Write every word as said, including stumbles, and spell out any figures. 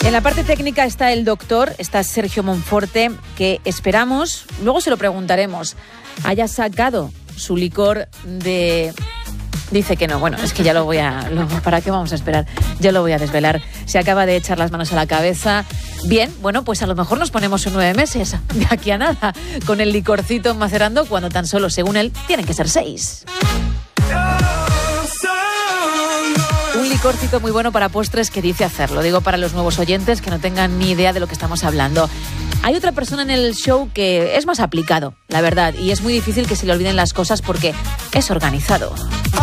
En la parte técnica está el doctor, está Sergio Monforte, que esperamos, luego se lo preguntaremos, haya sacado su licor de... Dice que no, bueno, es que ya lo voy a... Lo, ¿para qué vamos a esperar? Ya lo voy a desvelar. Se acaba de echar las manos a la cabeza. Bien, bueno, pues a lo mejor nos ponemos en nueve meses, de aquí a nada, con el licorcito macerando, cuando tan solo, según él, tienen que ser seis. Un licorcito muy bueno para postres que dice hacerlo. Digo para los nuevos oyentes que no tengan ni idea de lo que estamos hablando. Hay otra persona en el show que es más aplicado, la verdad, y es muy difícil que se le olviden las cosas porque es organizado.